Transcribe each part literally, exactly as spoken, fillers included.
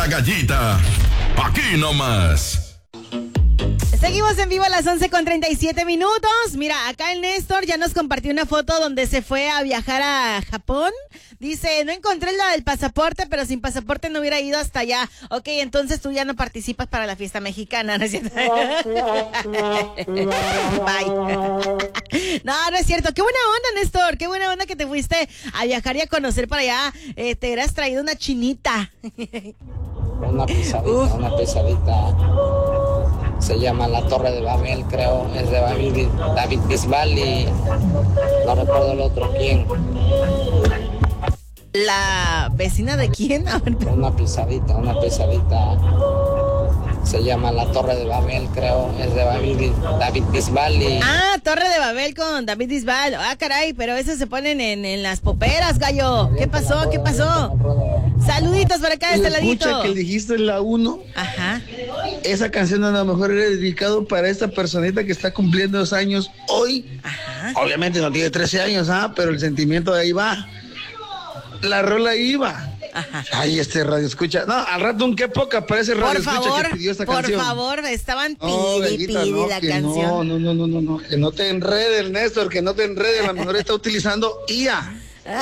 La Gallita, aquí nomás. Seguimos en vivo a las once con treinta y siete minutos. Mira, acá el Néstor ya nos compartió una foto donde se fue a viajar a Japón. Dice, no encontré la del pasaporte, pero sin pasaporte no hubiera ido hasta allá. Ok, entonces tú ya no participas para la fiesta mexicana, ¿no es cierto? Bye. No, no es cierto. Qué buena onda, Néstor. Qué buena onda que te fuiste a viajar y a conocer para allá. Eh, te hubieras traído una chinita. Una pesadita, Uf. una pesadita. Se llama La Torre de Babel, creo. Es de David, David Bisbal y no recuerdo el otro quién. ¿La vecina de quién? Una pesadita, una pesadita. Se llama La Torre de Babel, creo. Es de David, David Bisbal y... Ah, Torre de Babel con David Bisbal. Ah, caray, pero esos se ponen en, en las poperas, gallo. ¿Qué pasó? ¿Qué pasó? Saluditos por acá de este ladito. Escucha que dijiste la uno. Ajá. Esa canción a lo mejor era dedicado para esta personita que está cumpliendo dos años hoy. Ajá. Obviamente no tiene trece años, ¿ah? Pero el sentimiento de ahí va. La rola iba. Ajá. Ay, este radio escucha. No, al rato un qué poca parece radio por escucha favor, que pidió esta por canción. Por favor, estaban pidi, no, Bellita, pidi no, la que canción. No, no, no, no, no, no, que no te enredes, Néstor, que no te enredes. A lo mejor está utilizando I A.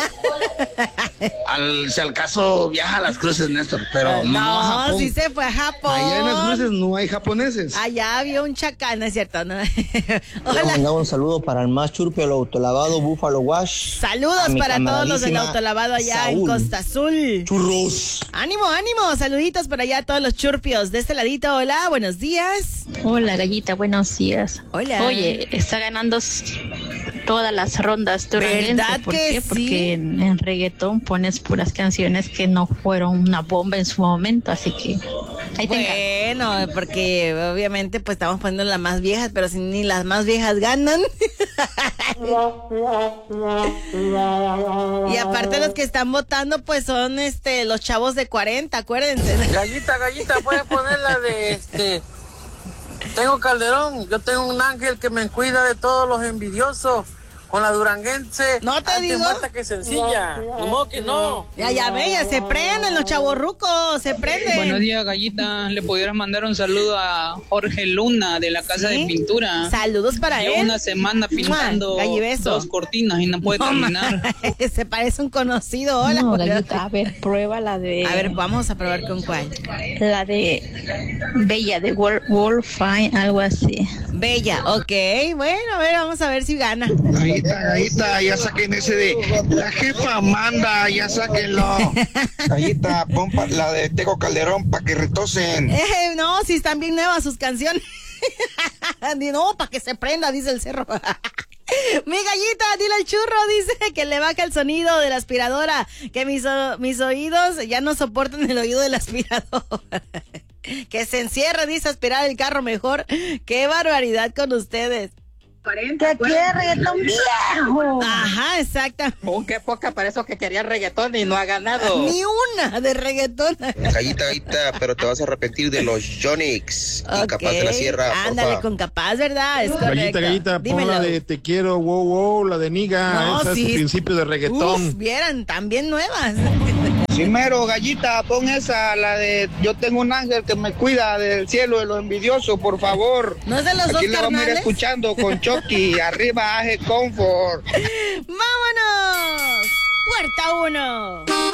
Al, si al caso viaja a las cruces, Néstor, pero no, no a Japón. Sí se fue a Japón. Allá en las cruces no hay japoneses. Allá había un chacal, ¿no es cierto? ¿No? Hola. Mandaba un saludo para el más churpio, el autolavado Buffalo Wash. Saludos para todos los del autolavado allá Saúl. En Costa Azul. Churros. Ánimo, ánimo, saluditos para allá a todos los churpios de este ladito. Hola, buenos días. Hola, Gallita, buenos días. Hola. Oye, está ganando todas las rondas duranguense. ¿Verdad ¿Por que qué? sí? Porque en, en reggaetón pones puras canciones que no fueron una bomba en su momento, así que ahí bueno, tenga. Porque obviamente pues estamos poniendo las más viejas, pero si ni las más viejas ganan. Y aparte los que están votando pues son este los chavos de cuarenta, acuérdense. Gallita, Gallita, puedes poner la de este... Tengo Calderón, yo tengo un ángel que me cuida de todos los envidiosos. Con la duranguense, no te digo muerta que sencilla, ni modo que no. Ya, ya ve, ya se prenden los chavorrucos, se prenden. Buenos días, Gallita, le pudieras mandar un saludo a Jorge Luna de la Casa ¿Sí? de Pintura. Saludos para Lleva él. una semana pintando dos cortinas y no puede no, terminar. Se parece un conocido, hola. No, Gallita, a ver, prueba la de... A ver, vamos a probar con cuál. La de Bella, de Wolfine, algo así. Bella, ok, bueno, a ver, vamos a ver si gana. Gallita, Gallita, ya saquen ese de la jefa manda, ya sáquenlo. Gallita, pon pa, la de Tego Calderón para que retosen. Eh, no, si están bien nuevas sus canciones. No, para que se prenda, dice el cerro. Mi Gallita, dile al churro, dice que le baja el sonido de la aspiradora, que mis, mis oídos ya no soportan el oído de la aspiradora. Que se encierre, dice, aspirar el carro mejor. Qué barbaridad con ustedes. Que quiere reggaetón viejo. Ajá, exacto. Oh, qué poca para eso que quería reggaetón y no ha ganado. Ni una de reggaetón. Gallita, Gallita, pero te vas a arrepentir de los Jonix y okay. Capaz de la Sierra. Ándale, porfa. Con Capaz, ¿verdad? Es correcto. Gallita, Gallita, pon la de Te quiero, wow, wow, la de Niga. No, esa sí. Es el principio de reggaetón. Uf, vieran, también nuevas. Primero, Gallita, pon esa, la de Yo tengo un ángel que me cuida del cielo de lo envidioso, por favor. ¿No es de los Aquí dos le vamos a ir escuchando con Chucky, arriba Aje Comfort. ¡Vámonos! Puerta uno.